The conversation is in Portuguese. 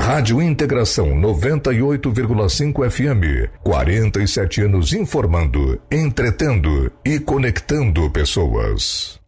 Rádio Integração 98,5 FM. 47 anos informando, entretendo e conectando pessoas.